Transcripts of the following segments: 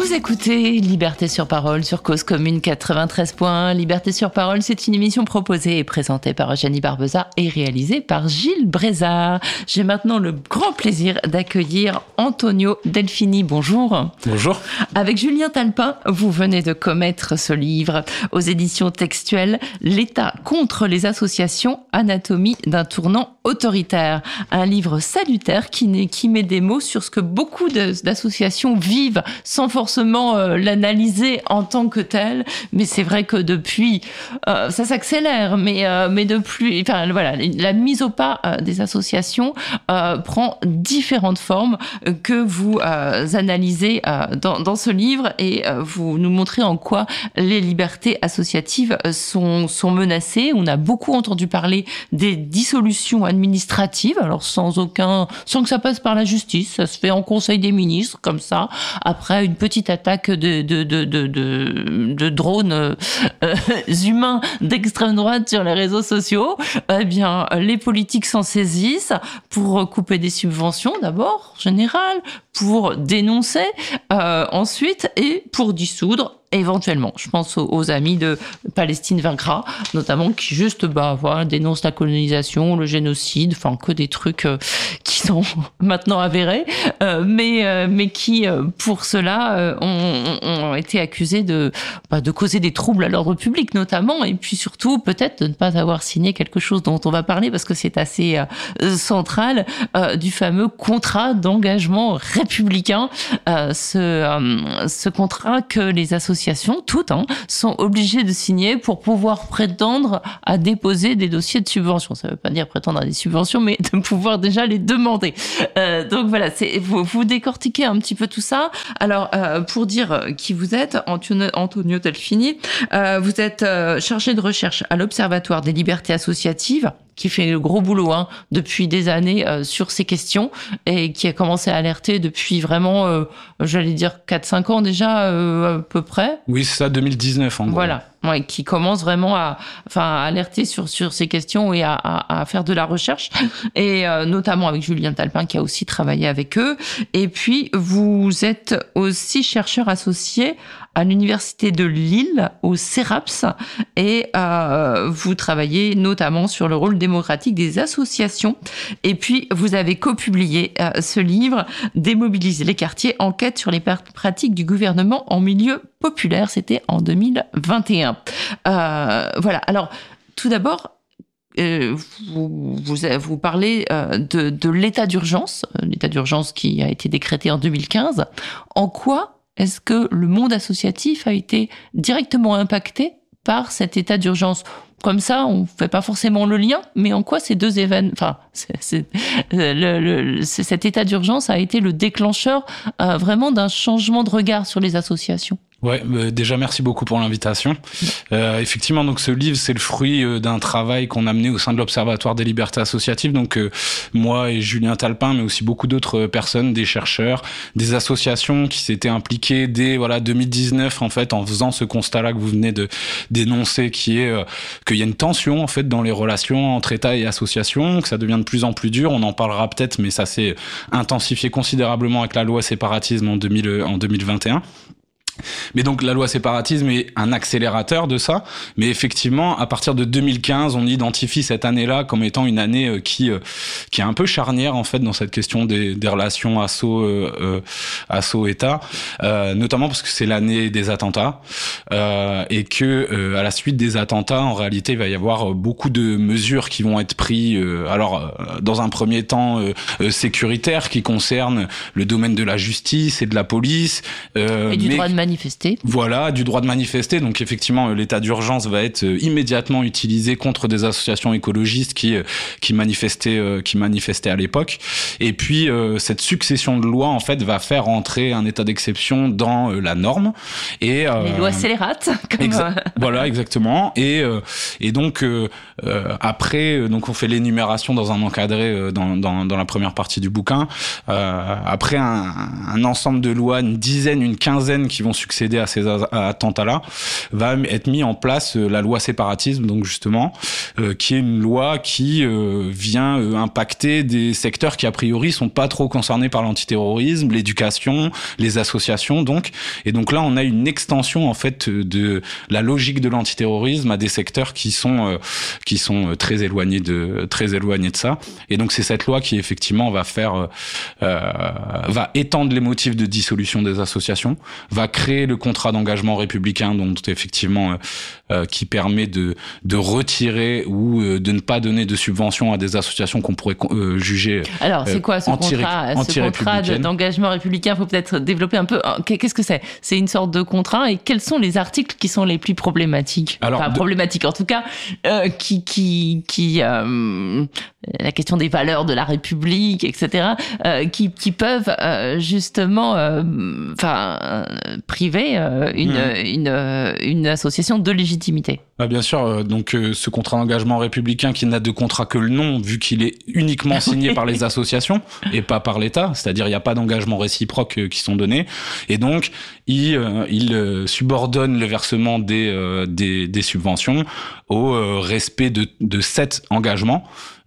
Vous écoutez Liberté sur Parole sur Cause Commune 93.1. Liberté sur Parole, c'est une émission proposée et présentée par Eugénie Barbeza et réalisée par Gilles Brézard. J'ai maintenant le grand plaisir d'accueillir Antonio Delfini. Bonjour. Bonjour. Avec Julien Talpin, vous venez de commettre ce livre aux éditions textuelles, L'État contre les associations, anatomie d'un tournant autoritaire. Un livre salutaire qui met des mots sur ce que beaucoup d'associations vivent sans forcément l'analyser en tant que tel, mais c'est vrai que depuis ça s'accélère, mais depuis, enfin voilà, la mise au pas des associations prend différentes formes que vous analysez dans ce livre, et vous nous montrez en quoi les libertés associatives sont menacées. On a beaucoup entendu parler des dissolutions administratives, alors sans que ça passe par la justice, ça se fait en Conseil des ministres comme ça, après une petite attaque de drones humains d'extrême droite sur les réseaux sociaux. Eh bien, les politiques s'en saisissent pour couper des subventions d'abord, en général, pour dénoncer ensuite, et pour dissoudre éventuellement. Je pense aux amis de Palestine vaincra, notamment, qui juste dénoncent la colonisation, le génocide, enfin que des trucs qui sont maintenant avérés, mais qui, pour cela, ont été accusés de causer des troubles à l'ordre public, notamment, et puis surtout, peut-être, de ne pas avoir signé quelque chose dont on va parler, parce que c'est assez central, du fameux contrat d'engagement républicain, ce contrat que les associations, toutes, sont obligées de signer pour pouvoir prétendre à déposer des dossiers de subvention. Ça ne veut pas dire prétendre à des subventions, mais de pouvoir déjà les demander. Donc voilà, vous décortiquez un petit peu tout ça. Alors, pour dire qui vous êtes, Antonio Delfini, vous êtes chargé de recherche à l'Observatoire des libertés associatives, qui fait le gros boulot depuis des années sur ces questions, et qui a commencé à alerter depuis vraiment, j'allais dire 4-5 ans déjà, à peu près. Oui, c'est ça, 2019 en gros. Voilà, ouais, qui commence vraiment à alerter sur ces questions et à faire de la recherche, et notamment avec Julien Talpin qui a aussi travaillé avec eux. Et puis, vous êtes aussi chercheur associé à l'Université de Lille, au CERAPS, et vous travaillez notamment sur le rôle démocratique des associations. Et puis, vous avez copublié ce livre, Démobiliser les quartiers, enquête sur les pratiques du gouvernement en milieu populaire. C'était en 2021. Voilà. Alors, tout d'abord, vous parlez de l'état d'urgence qui a été décrété en 2015. En quoi est-ce que le monde associatif a été directement impacté par cet état d'urgence ? Comme ça, on ne fait pas forcément le lien, mais en quoi ces deux événements, cet état d'urgence a été le déclencheur vraiment d'un changement de regard sur les associations ? Ouais, déjà merci beaucoup pour l'invitation. Effectivement, donc ce livre, c'est le fruit d'un travail qu'on a mené au sein de l'Observatoire des libertés associatives. Donc moi et Julien Talpin, mais aussi beaucoup d'autres personnes, des chercheurs, des associations qui s'étaient impliquées dès 2019 en fait, en faisant ce constat-là que vous venez de dénoncer, qui est qu'il y a une tension en fait dans les relations entre État et associations, que ça devient de plus en plus dur. On en parlera peut-être, mais ça s'est intensifié considérablement avec la loi séparatisme en 2021. Mais donc la loi séparatisme est un accélérateur de ça, mais effectivement à partir de 2015 on identifie cette année-là comme étant une année qui est un peu charnière en fait dans cette question des relations asso-État, notamment parce que c'est l'année des attentats, et que à la suite des attentats en réalité il va y avoir beaucoup de mesures qui vont être prises, dans un premier temps sécuritaires, qui concernent le domaine de la justice et de la police, et du droit de manifester. Voilà, du droit de manifester. Donc effectivement, l'état d'urgence va être immédiatement utilisé contre des associations écologistes qui manifestaient à l'époque. Et puis cette succession de lois en fait va faire entrer un état d'exception dans la norme. Et les lois scélérates. Voilà, exactement. Et donc après, donc on fait l'énumération dans un encadré dans la première partie du bouquin. Après un ensemble de lois, une quinzaine qui vont succédé à ces attentats-là, va être mis en place la loi séparatisme, donc justement, qui est une loi qui vient impacter des secteurs qui a priori sont pas trop concernés par l'antiterrorisme, l'éducation, les associations, donc. Et donc là, on a une extension en fait de la logique de l'antiterrorisme à des secteurs qui sont très éloignés de ça. Et donc c'est cette loi qui effectivement va étendre les motifs de dissolution des associations, va créer le contrat d'engagement républicain, donc effectivement qui permet de retirer ou de ne pas donner de subventions à des associations qu'on pourrait juger alors c'est quoi ce contrat d'engagement républicain? Faut peut-être développer un peu. Qu'est-ce que c'est? C'est une sorte de contrat, et quels sont les articles qui sont les plus problématiques? Problématiques en tout cas, la question des valeurs de la République, etc., qui peuvent justement priver une association de légitimité. Bien sûr, donc ce contrat d'engagement républicain qui n'a de contrat que le nom, vu qu'il est uniquement signé par les associations et pas par l'État, c'est-à-dire il n'y a pas d'engagement réciproque qui sont donnés, et donc il subordonne le versement des subventions au respect de 7 engagements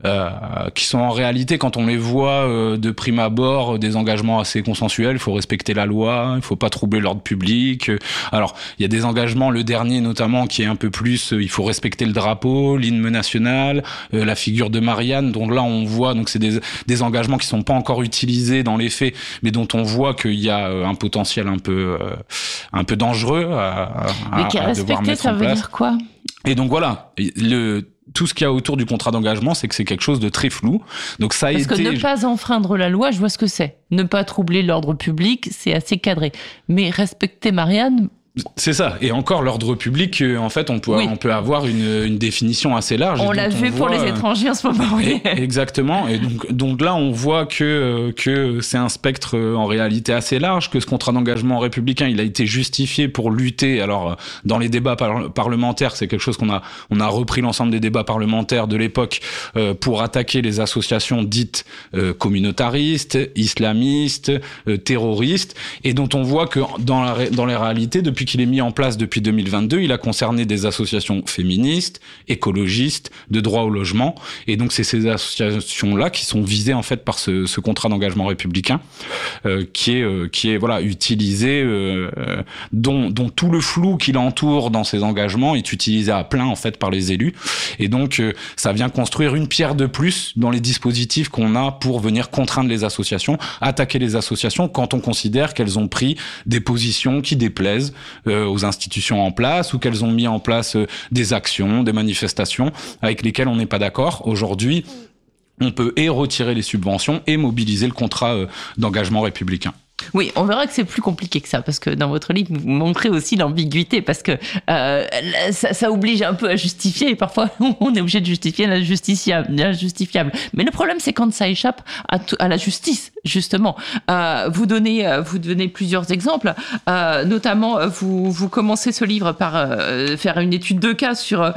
qui sont en réalité, quand on les voit de prime abord, des engagements assez consensuels. Il faut respecter la loi, il faut pas troubler l'ordre public. Alors, il y a des engagements, le dernier notamment, qui est un peu plus, il faut respecter le drapeau, l'hymne national, la figure de Marianne, dont là on voit, donc c'est des engagements qui sont pas encore utilisés dans les faits, mais dont on voit qu'il y a un potentiel un peu dangereux à devoir mettre ça en place. Veut dire quoi? Et donc voilà, tout ce qu'il y a autour du contrat d'engagement, c'est que c'est quelque chose de très flou. Donc ça a été... Parce que ne pas enfreindre la loi, je vois ce que c'est. Ne pas troubler l'ordre public, c'est assez cadré. Mais respecter Marianne... C'est ça. Et encore, l'ordre public, en fait, on peut avoir une définition assez large. On l'a vu pour les étrangers en ce moment. Oui. Exactement. Et donc là, on voit que c'est un spectre en réalité assez large, que ce contrat d'engagement républicain, il a été justifié pour lutter. Alors, dans les débats parlementaires, c'est quelque chose on a repris l'ensemble des débats parlementaires de l'époque pour attaquer les associations dites communautaristes, islamistes, terroristes, et dont on voit que dans les réalités, depuis qu'il est mis en place depuis 2022, il a concerné des associations féministes, écologistes, de droit au logement. Et donc, c'est ces associations-là qui sont visées, en fait, par ce contrat d'engagement républicain, qui est voilà, utilisé, dont tout le flou qui l'entoure dans ces engagements est utilisé à plein, en fait, par les élus. Et donc, ça vient construire une pierre de plus dans les dispositifs qu'on a pour venir contraindre les associations, attaquer les associations quand on considère qu'elles ont pris des positions qui déplaisent aux institutions en place, ou qu'elles ont mis en place des actions, des manifestations avec lesquelles on n'est pas d'accord. Aujourd'hui, on peut retirer les subventions et mobiliser le contrat d'engagement républicain. Oui, on verra que c'est plus compliqué que ça, parce que dans votre livre, vous montrez aussi l'ambiguïté, parce que ça oblige un peu à justifier, et parfois on est obligé de justifier l'injustifiable. Mais le problème, c'est quand ça échappe à la justice, justement. Vous donnez plusieurs exemples, notamment vous commencez ce livre par faire une étude de cas sur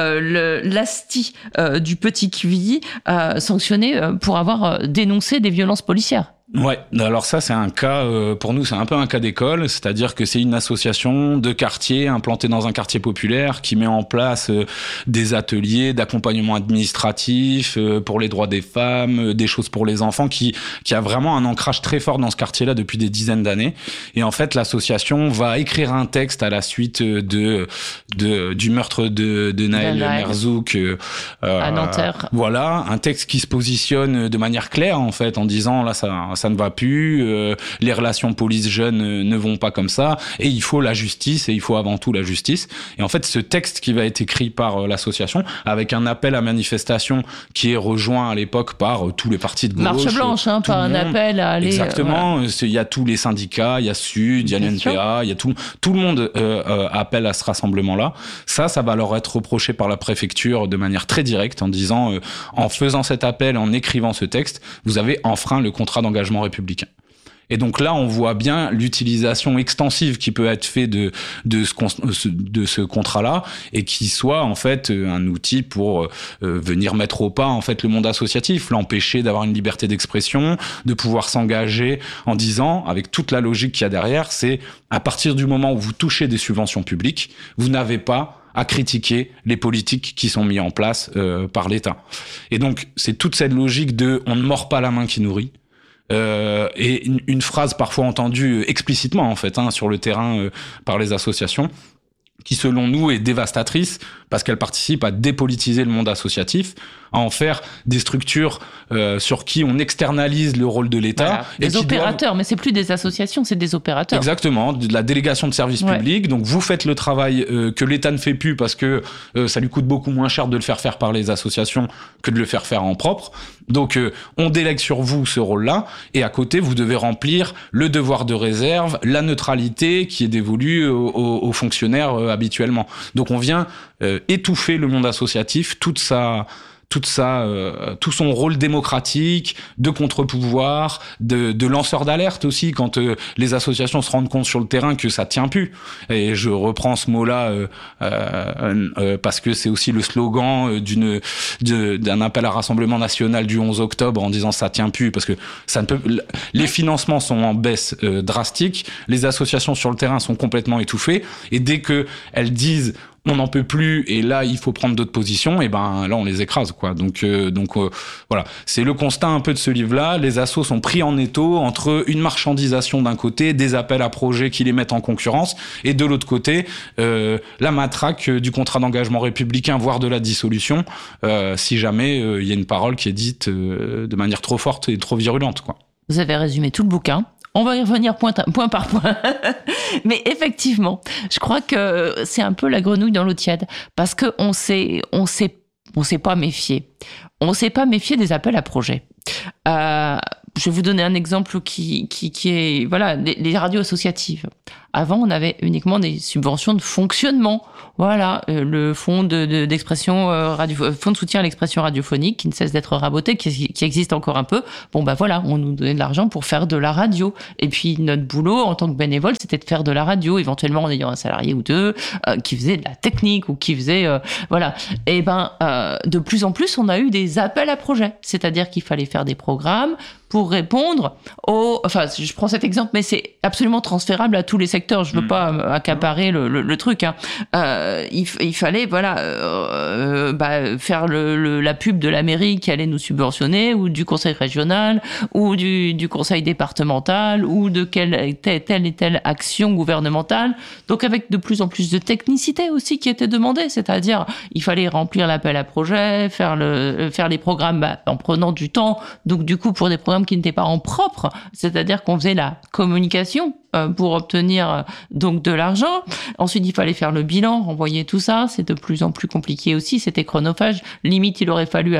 l'ASTI du Petit Quevilly, sanctionné pour avoir dénoncé des violences policières. Ouais, alors ça c'est un cas, pour nous c'est un peu un cas d'école, c'est-à-dire que c'est une association de quartier implantée dans un quartier populaire qui met en place des ateliers d'accompagnement administratif pour les droits des femmes, des choses pour les enfants, qui a vraiment un ancrage très fort dans ce quartier-là depuis des dizaines d'années. Et en fait l'association va écrire un texte à la suite du meurtre de Naël Merzouk à Nanterre. Voilà, un texte qui se positionne de manière claire en fait, en disant là ça ne va plus, les relations police-jeunes ne vont pas comme ça, et il faut la justice, et il faut avant tout la justice. Et en fait, ce texte qui va être écrit par l'association, avec un appel à manifestation qui est rejoint à l'époque par tous les partis de gauche. Marche blanche, pas un appel à aller... Exactement, voilà. Il y a tous les syndicats, il y a Sud, il y a l'NPA, il y a tout le monde appelle à ce rassemblement-là. Ça va leur être reproché par la préfecture de manière très directe, en disant, en faisant cet appel, en écrivant ce texte, vous avez enfreint le contrat d'engagement républicain. Et donc là, on voit bien l'utilisation extensive qui peut être faite de ce contrat-là, et qui soit en fait un outil pour venir mettre au pas en fait le monde associatif, l'empêcher d'avoir une liberté d'expression, de pouvoir s'engager en disant, avec toute la logique qu'il y a derrière, c'est à partir du moment où vous touchez des subventions publiques, vous n'avez pas à critiquer les politiques qui sont mises en place par l'État. Et donc, c'est toute cette logique de « on ne mord pas la main qui nourrit ». Et une phrase parfois entendue explicitement en fait sur le terrain par les associations, qui selon nous est dévastatrice parce qu'elle participe à dépolitiser le monde associatif, à en faire des structures sur qui on externalise le rôle de l'État. Voilà, des opérateurs, mais c'est plus des associations, c'est des opérateurs. Exactement, de la délégation de services publics. Donc vous faites le travail que l'État ne fait plus parce que ça lui coûte beaucoup moins cher de le faire faire par les associations que de le faire faire en propre. Donc on délègue sur vous ce rôle-là, et à côté vous devez remplir le devoir de réserve, la neutralité qui est dévolue aux fonctionnaires habituellement. Donc on vient étouffer le monde associatif, tout son rôle démocratique, de contre-pouvoir, de lanceur d'alerte aussi, quand les associations se rendent compte sur le terrain que ça tient plus. Et je reprends ce mot-là parce que c'est aussi le slogan d'un appel à rassemblement national du 11 octobre en disant ça tient plus, parce que ça ne peut. Les financements sont en baisse drastique, les associations sur le terrain sont complètement étouffées, et dès que elles disent on n'en peut plus et là il faut prendre d'autres positions, et ben là on les écrase quoi. Donc voilà, c'est le constat un peu de ce livre-là. Les assos sont pris en étau entre une marchandisation d'un côté, des appels à projets qui les mettent en concurrence, et de l'autre côté la matraque du contrat d'engagement républicain, voire de la dissolution, si jamais il y a une parole qui est dite de manière trop forte et trop virulente quoi. Vous avez résumé tout le bouquin. On va y revenir point par point. Mais effectivement, je crois que c'est un peu la grenouille dans l'eau tiède, parce que on s'est pas méfié. On s'est pas méfié des appels à projets. Je vais vous donner un exemple qui est, voilà, les radios associatives. Avant, on avait uniquement des subventions de fonctionnement. Voilà, le fonds d'expression fonds de soutien à l'expression radiophonique qui ne cesse d'être raboté, qui existe encore un peu. Bon bah voilà, on nous donnait de l'argent pour faire de la radio. Et puis notre boulot en tant que bénévole, c'était de faire de la radio, éventuellement en ayant un salarié ou deux qui faisait de la technique ou qui faisait voilà. Et de plus en plus, on a eu des appels à projets, c'est-à-dire qu'il fallait faire des programmes pour répondre enfin, je prends cet exemple, mais c'est absolument transférable à tous les secteurs. Je veux pas accaparer le truc. Il fallait, voilà, faire la pub de la mairie qui allait nous subventionner, ou du conseil régional, ou du conseil départemental, ou de telle et telle action gouvernementale. Donc, avec de plus en plus de technicité aussi qui était demandée. C'est-à-dire, il fallait remplir l'appel à projet, faire les programmes en prenant du temps. Donc, du coup, pour des programmes qui n'étaient pas en propre, c'est-à-dire qu'on faisait la communication pour obtenir donc de l'argent. Ensuite, il fallait faire le bilan, renvoyer tout ça. C'est de plus en plus compliqué aussi. C'était chronophage. Limite, il aurait fallu,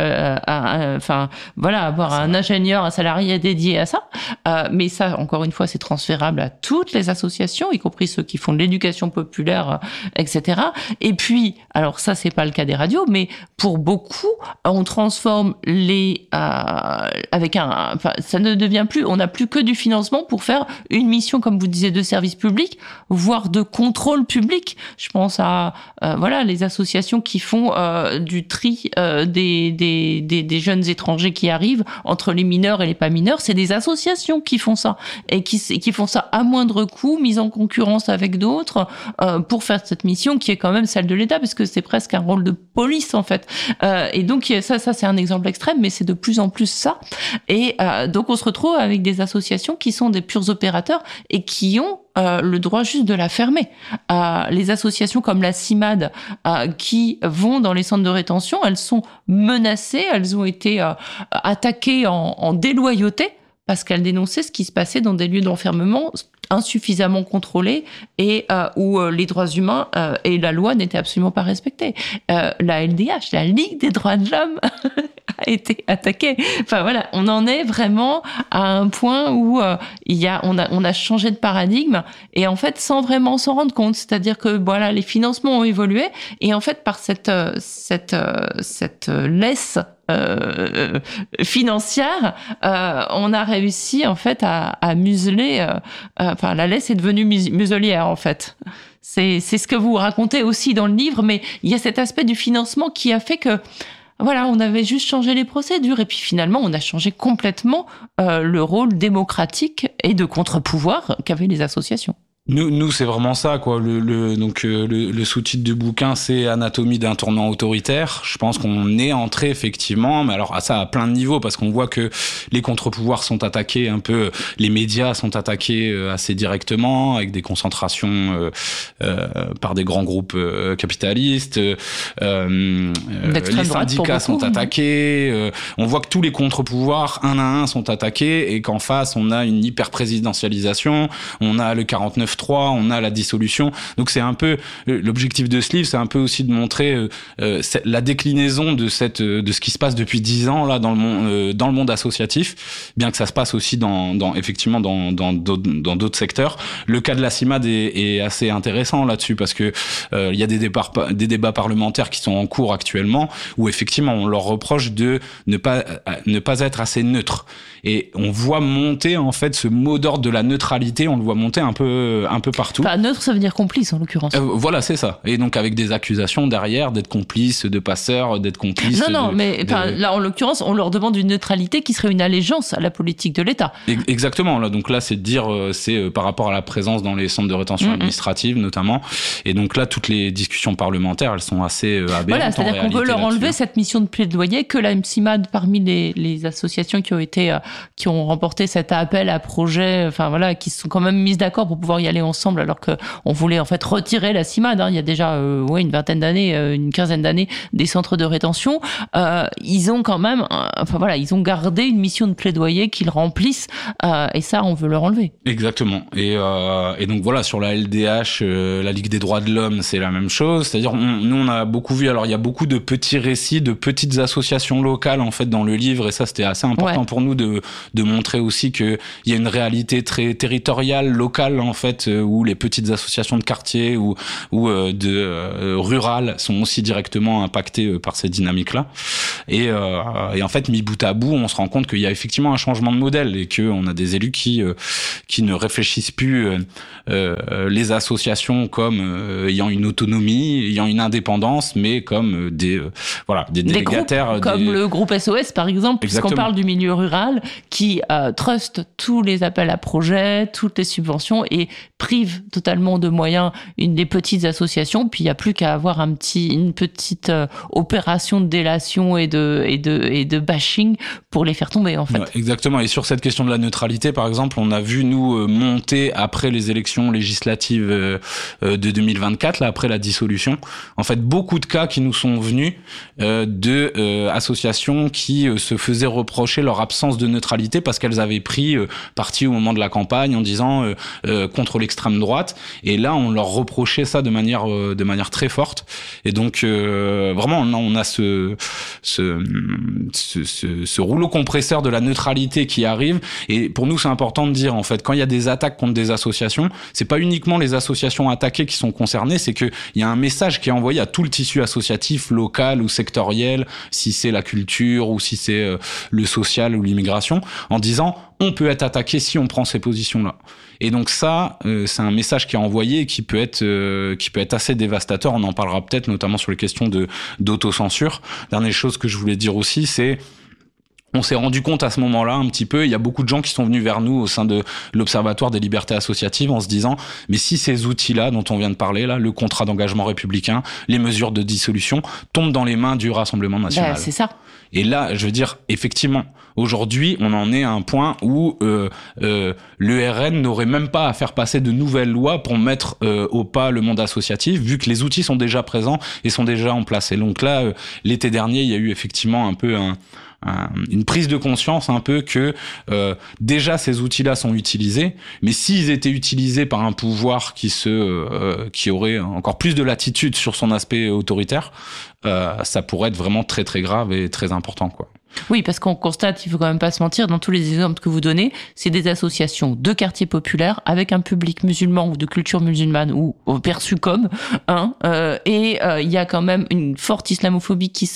avoir un ingénieur, un salarié dédié à ça. Mais ça, encore une fois, c'est transférable à toutes les associations, y compris ceux qui font de l'éducation populaire, etc. Et puis, alors ça, c'est pas le cas des radios, mais pour beaucoup, on transforme ça ne devient plus, on n'a plus que du financement pour faire une mission, comme vous disiez, de service public, voire de contrôle public. Je pense à les associations qui font du tri des jeunes étrangers qui arrivent entre les mineurs et les pas mineurs. C'est des associations qui font ça, et qui font ça à moindre coût, mise en concurrence avec d'autres, pour faire cette mission qui est quand même celle de l'État, parce que c'est presque un rôle de police en fait. Et donc ça c'est un exemple extrême, mais c'est de plus en plus ça. Et donc on se retrouve avec des associations qui sont des purs opérateurs et qui ont le droit juste de la fermer. Les associations comme la CIMAD qui vont dans les centres de rétention, elles sont menacées, elles ont été attaquées en déloyauté parce qu'elles dénonçaient ce qui se passait dans des lieux d'enfermement insuffisamment contrôlés et où les droits humains et la loi n'étaient absolument pas respectés. La LDH, la Ligue des droits de l'homme, a été attaquée. Enfin voilà, on en est vraiment à un point où on a changé de paradigme, et en fait sans vraiment s'en rendre compte. C'est-à-dire que les financements ont évolué, et en fait par cette laisse financière, on a réussi en fait à museler. Enfin, la laisse est devenue muselière en fait. C'est ce que vous racontez aussi dans le livre, mais il y a cet aspect du financement qui a fait que voilà, on avait juste changé les procédures et puis finalement on a changé complètement le rôle démocratique et de contre-pouvoir qu'avaient les associations. Nous, c'est vraiment ça, quoi. Le sous-titre du bouquin, c'est Anatomie d'un tournant autoritaire. Je pense qu'on est entré effectivement, mais alors ça à plein de niveaux, parce qu'on voit que les contre-pouvoirs sont attaqués un peu, les médias sont attaqués assez directement, avec des concentrations par des grands groupes capitalistes. Les syndicats sont attaqués. On voit que tous les contre-pouvoirs, un à un, sont attaqués, et qu'en face, on a une hyper-présidentialisation, on a le 49 on a la dissolution. Donc c'est un peu l'objectif de ce livre, c'est un peu aussi de montrer la déclinaison de ce qui se passe depuis 10 ans là dans le monde associatif, bien que ça se passe aussi effectivement dans d'autres secteurs. Le cas de la CIMAD est assez intéressant là-dessus, parce que il y a des débats parlementaires qui sont en cours actuellement, où effectivement on leur reproche de ne pas être assez neutre. Et on voit monter en fait ce mot d'ordre de la neutralité, on le voit monter un peu partout. Enfin, neutre, ça veut dire complice en l'occurrence. Voilà, c'est ça. Et donc avec des accusations derrière d'être complice de passeurs, d'être complice. Non, mais là en l'occurrence, on leur demande une neutralité qui serait une allégeance à la politique de l'État. Exactement. Là, donc là, c'est de dire, c'est par rapport à la présence dans les centres de rétention administrative notamment. Et donc là, toutes les discussions parlementaires, elles sont assez aberrantes. Voilà, c'est-à-dire qu'on veut leur enlever cette mission de plaidoyer que la CIMAD, parmi les associations qui ont remporté cet appel à projet, enfin voilà, qui se sont quand même mises d'accord pour pouvoir y aller ensemble, alors que on voulait en fait retirer la CIMAD. Il y a déjà une vingtaine d'années, une quinzaine d'années, des centres de rétention. Ils ont quand même, ils ont gardé une mission de plaidoyer qu'ils remplissent, et ça, on veut leur enlever. Exactement. Et donc voilà, sur la LDH, la Ligue des droits de l'homme, c'est la même chose. C'est-à-dire, nous, on a beaucoup vu. Alors, il y a beaucoup de petits récits, de petites associations locales en fait dans le livre, et ça, c'était assez important pour nous de montrer aussi que il y a une réalité très territoriale, locale en fait, où les petites associations de quartier ou rurales sont aussi directement impactées par ces dynamiques-là. Et en fait, mis bout à bout, on se rend compte qu'il y a effectivement un changement de modèle, et que on a des élus qui ne réfléchissent plus les associations comme ayant une autonomie, ayant une indépendance, mais comme des délégataires, groupes, comme le groupe SOS par exemple. Exactement. Puisqu'on parle du milieu rural qui trust tous les appels à projets, toutes les subventions, et prive totalement de moyens des petites associations. Puis il n'y a plus qu'à avoir une petite opération de délation et de bashing pour les faire tomber en fait. Ouais, exactement. Et sur cette question de la neutralité, par exemple, on a vu nous monter après les élections législatives de 2024, là après la dissolution, en fait beaucoup de cas qui nous sont venus de associations qui se faisaient reprocher leur absence de neutralité parce qu'elles avaient pris parti au moment de la campagne en disant contre l'extrême droite, et là on leur reprochait ça de manière très forte. Et donc vraiment on a ce rouleau compresseur de la neutralité qui arrive. Et pour nous c'est important de dire, en fait, quand il y a des attaques contre des associations, c'est pas uniquement les associations attaquées qui sont concernées, c'est que il y a un message qui est envoyé à tout le tissu associatif local ou sectoriel, si c'est la culture ou si c'est le social ou l'immigration, en disant on peut être attaqué si on prend ces positions-là. Et donc ça, c'est un message qui est envoyé et qui peut être assez dévastateur. On en parlera peut-être notamment sur les questions d'autocensure. Dernière chose que je voulais dire aussi, c'est on s'est rendu compte à ce moment-là un petit peu, il y a beaucoup de gens qui sont venus vers nous au sein de l'Observatoire des libertés associatives en se disant mais si ces outils-là dont on vient de parler, là, le contrat d'engagement républicain, les mesures de dissolution, tombent dans les mains du Rassemblement national. C'est ça. Et là, je veux dire, effectivement, aujourd'hui, on en est à un point où l'ERN n'aurait même pas à faire passer de nouvelles lois pour mettre au pas le monde associatif, vu que les outils sont déjà présents et sont déjà en place. Et donc là, l'été dernier, il y a eu effectivement un peu une prise de conscience un peu que déjà ces outils-là sont utilisés, mais s'ils étaient utilisés par un pouvoir qui aurait encore plus de latitude sur son aspect autoritaire, ça pourrait être vraiment très très grave et très important, quoi. Oui, parce qu'on constate, il faut quand même pas se mentir, dans tous les exemples que vous donnez, c'est des associations de quartiers populaires avec un public musulman ou de culture musulmane ou perçu comme et il y a quand même une forte islamophobie qui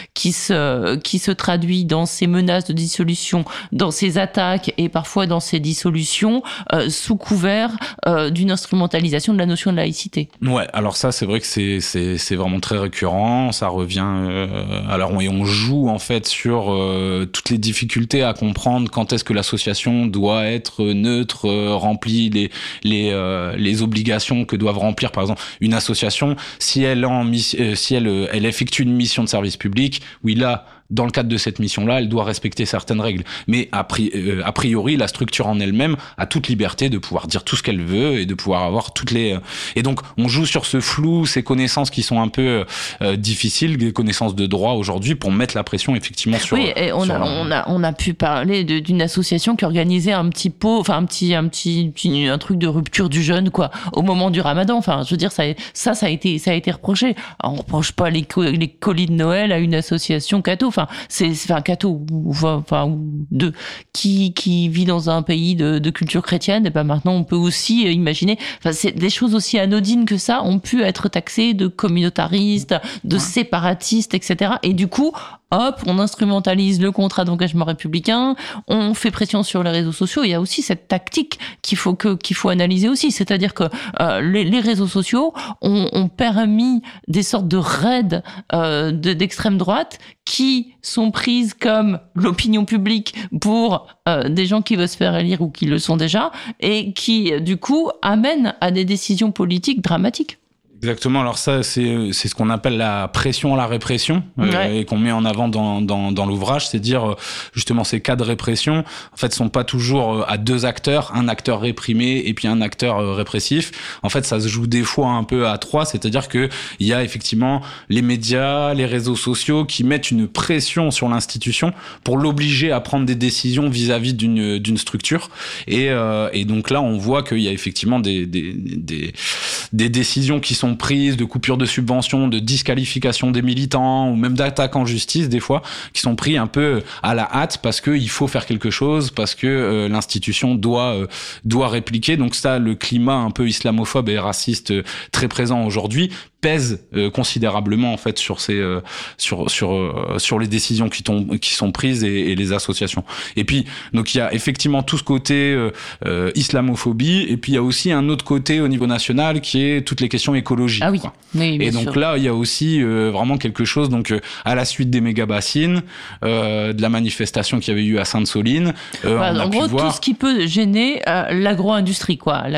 se traduit dans ces menaces de dissolution, dans ces attaques et parfois dans ces dissolutions sous couvert d'une instrumentalisation de la notion de laïcité. Ouais, alors ça c'est vrai que c'est vraiment très récurrent, ça revient alors on joue en fait sur toutes les difficultés à comprendre quand est-ce que l'association doit être neutre, remplir les obligations que doivent remplir par exemple une association si elle effectue une mission de service public, oui là dans le cadre de cette mission-là, elle doit respecter certaines règles. Mais a priori, la structure en elle-même a toute liberté de pouvoir dire tout ce qu'elle veut et de pouvoir avoir toutes les... Et donc, on joue sur ce flou, ces connaissances qui sont un peu difficiles, des connaissances de droit aujourd'hui, pour mettre la pression effectivement sur... Oui, et on a pu parler d'une association qui organisait un petit pot, enfin un truc de rupture du jeûne, quoi, au moment du Ramadan. Enfin, je veux dire, ça a été reproché. Alors, on reproche pas les colis de Noël à une association catho. C'est un catho ou deux qui vit dans un pays de culture chrétienne. Et ben maintenant, on peut aussi imaginer. Enfin, c'est des choses aussi anodines que ça ont pu être taxées de communautaristes, de séparatistes, etc. Et du coup, hop, on instrumentalise le contrat d'engagement républicain, on fait pression sur les réseaux sociaux. Il y a aussi cette tactique qu'il faut analyser aussi, c'est-à-dire que les réseaux sociaux ont permis des sortes de raids d'extrême droite qui sont prises comme l'opinion publique pour des gens qui veulent se faire élire ou qui le sont déjà, et qui du coup amènent à des décisions politiques dramatiques. Exactement. Alors ça, c'est ce qu'on appelle la pression à la répression et qu'on met en avant dans l'ouvrage. C'est dire justement ces cas de répression, en fait, sont pas toujours à deux acteurs, un acteur réprimé et puis un acteur répressif. En fait, ça se joue des fois un peu à trois. C'est-à-dire que il y a effectivement les médias, les réseaux sociaux qui mettent une pression sur l'institution pour l'obliger à prendre des décisions vis-à-vis d'une structure. Et donc là, on voit qu'il y a effectivement des décisions qui sont prises de coupure de subventions, de disqualification des militants ou même d'attaques en justice des fois, qui sont pris un peu à la hâte parce qu'il faut faire quelque chose, parce que l'institution doit répliquer. Donc ça, le climat un peu islamophobe et raciste très présent aujourd'hui pèse considérablement en fait sur les décisions qui sont prises et les associations. Et puis donc il y a effectivement tout ce côté islamophobie, et puis il y a aussi un autre côté au niveau national qui est toutes les questions écologiques. Ah oui. Oui, et donc sûr. là il y a aussi vraiment quelque chose, donc à la suite des méga-bassines, de la manifestation qu'il y avait eu à Sainte-Soline, en gros tout ce qui peut gêner l'agro-industrie,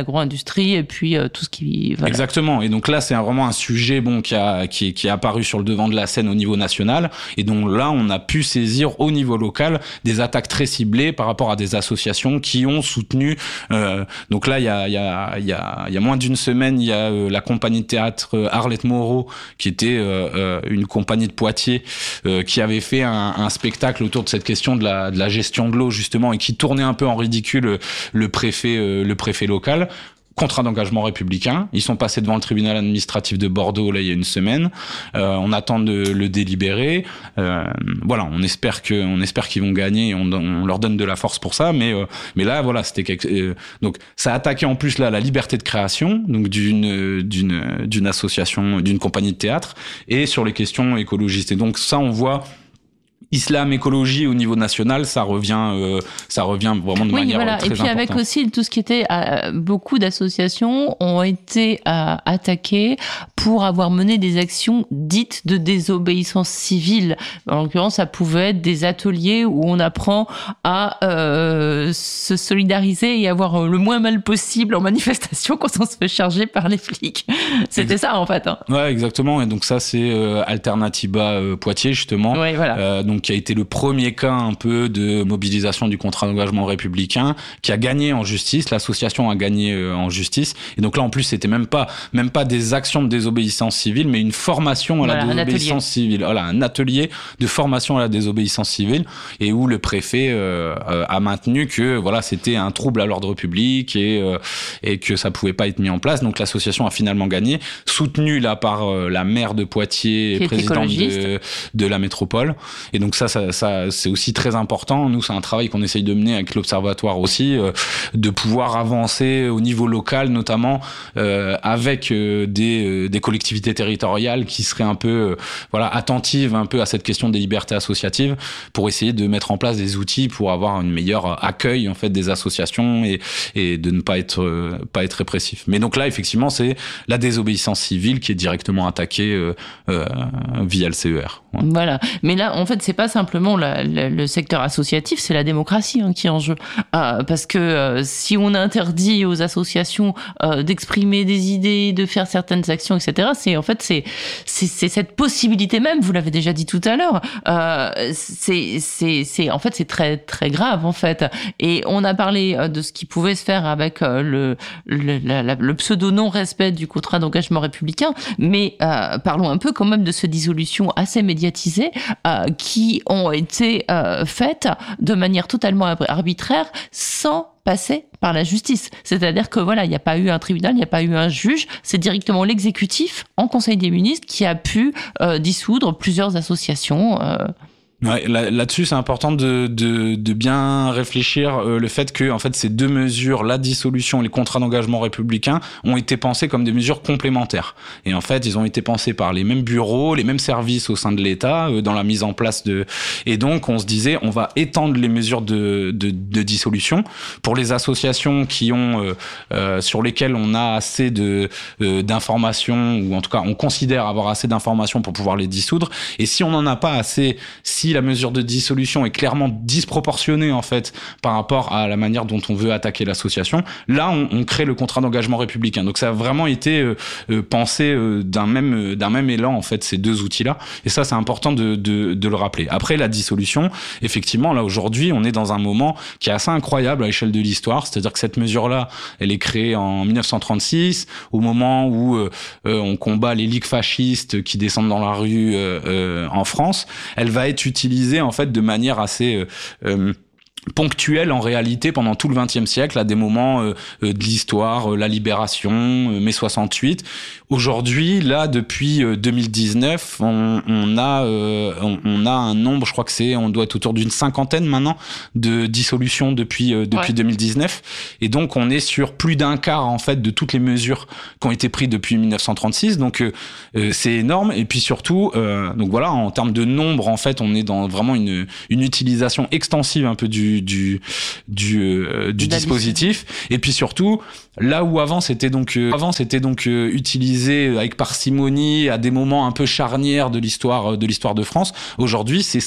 et puis tout ce qui... Voilà. Exactement. Et donc là c'est vraiment un sujet qui est apparu sur le devant de la scène au niveau national, et donc là on a pu saisir au niveau local des attaques très ciblées par rapport à des associations qui ont soutenu donc là il y a moins d'une semaine, il y a la compagnie de théâtre Arlette Moreau, qui était une compagnie de Poitiers, qui avait fait un spectacle autour de cette question de la gestion de l'eau justement, et qui tournait un peu en ridicule le préfet local. Contrat d'engagement républicain. Ils sont passés devant le tribunal administratif de Bordeaux là il y a une semaine. On attend de le délibérer. Voilà, on espère qu'ils vont gagner. Et on leur donne de la force pour ça. Mais là voilà, c'était donc ça attaquait en plus là la liberté de création, donc d'une association, d'une compagnie de théâtre, et sur les questions écologistes. Et donc ça, on voit. Islam, écologie au niveau national, ça revient vraiment de manière très importante. Et puis avec aussi tout ce qui était beaucoup d'associations ont été attaquées pour avoir mené des actions dites de désobéissance civile. En l'occurrence, ça pouvait être des ateliers où on apprend à se solidariser et avoir le moins mal possible en manifestation quand on se fait charger par les flics. C'était ça en fait. Hein. Ouais, exactement. Et donc ça, c'est Alternativa Poitiers justement. Ouais, voilà. Donc qui a été le premier cas un peu de mobilisation du contrat d'engagement républicain, qui a gagné en justice. L'association a gagné en justice. Et donc là, en plus, c'était même pas des actions de désobéissance civile, mais une formation à la désobéissance civile. Voilà, un atelier de formation à la désobéissance civile, et où le préfet a maintenu que voilà, c'était un trouble à l'ordre public et que ça pouvait pas être mis en place. Donc l'association a finalement gagné, soutenue là par la maire de Poitiers et présidente de la métropole. Et donc Donc ça c'est aussi très important. Nous, c'est un travail qu'on essaye de mener avec l'Observatoire aussi, de pouvoir avancer au niveau local, notamment avec des collectivités territoriales qui seraient un peu attentives un peu à cette question des libertés associatives, pour essayer de mettre en place des outils pour avoir une meilleure accueil en fait des associations et de ne pas être répressif. Mais donc là, effectivement, c'est la désobéissance civile qui est directement attaquée via le CER. Ouais. Voilà. Mais là, en fait, c'est pas simplement le secteur associatif, c'est la démocratie qui est en jeu. Parce que si on interdit aux associations d'exprimer des idées, de faire certaines actions, etc., c'est cette possibilité même. Vous l'avez déjà dit tout à l'heure. C'est très très grave en fait. Et on a parlé de ce qui pouvait se faire avec le pseudo non-respect du contrat d'engagement républicain, mais parlons un peu quand même de ces dissolutions assez médiatisées qui ont été faites de manière totalement arbitraire, sans passer par la justice. C'est-à-dire que il n'y a pas eu un tribunal, il n'y a pas eu un juge, c'est directement l'exécutif en Conseil des ministres qui a pu dissoudre plusieurs associations. Ouais, là-dessus, c'est important de bien réfléchir le fait que en fait ces deux mesures, la dissolution et les contrats d'engagement républicains, ont été pensés comme des mesures complémentaires. Et en fait, ils ont été pensés par les mêmes bureaux, les mêmes services au sein de l'État dans la mise en place de. Et donc, on se disait, on va étendre les mesures de dissolution pour les associations qui ont sur lesquelles on a assez d'informations, ou en tout cas, on considère avoir assez d'informations pour pouvoir les dissoudre. Et si on n'en a pas assez, si la mesure de dissolution est clairement disproportionnée en fait par rapport à la manière dont on veut attaquer l'association, là on crée le contrat d'engagement républicain. Donc ça a vraiment été pensé d'un même élan en fait, ces deux outils-là. Et ça, c'est important de le rappeler. Après la dissolution, effectivement, là aujourd'hui, on est dans un moment qui est assez incroyable à l'échelle de l'histoire. C'est-à-dire que cette mesure-là, elle est créée en 1936, au moment où on combat les ligues fascistes qui descendent dans la rue en France. Elle va être utilisée en fait de manière assez ponctuelle en réalité pendant tout le XXe siècle, à des moments de l'histoire, la Libération, mai 68. Aujourd'hui, là, depuis 2019, on a un nombre, je crois que on doit être autour d'une 50aine maintenant de dissolutions depuis 2019, et donc on est sur plus d'un quart en fait de toutes les mesures qui ont été prises depuis 1936. Donc c'est énorme. Et puis surtout, donc voilà, en termes de nombre, en fait, on est dans vraiment une utilisation extensive un peu du dispositif. Et puis surtout, là où avant c'était donc utilisé avec parcimonie à des moments un peu charnières de l'histoire de France, aujourd'hui c'est